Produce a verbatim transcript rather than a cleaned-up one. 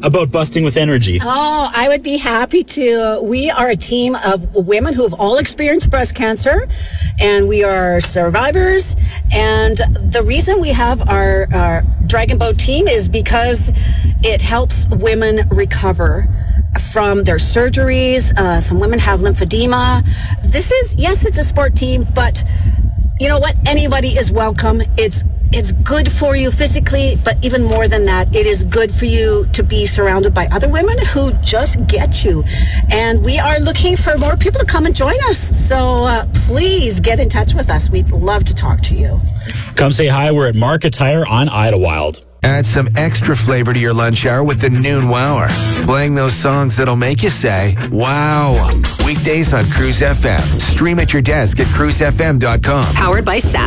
about busting with energy? Oh, I would be happy to. We are a team of women who have all experienced breast cancer, and we are survivors. And the reason we have our, our Dragon Boat team is because it helps women recover from their surgeries. Uh, some women have lymphedema. This is, yes, it's a sport team, but you know what? Anybody is welcome. It's It's good for you physically, but even more than that, it is good for you to be surrounded by other women who just get you. And we are looking for more people to come and join us. So uh, please get in touch with us. We'd love to talk to you. Come say hi. We're at Market Tire on Idlewild. Add some extra flavor to your lunch hour with the Noon Wower. Playing those songs that'll make you say, wow. Weekdays on Cruise F M. Stream at your desk at cruise f m dot com. Powered by S A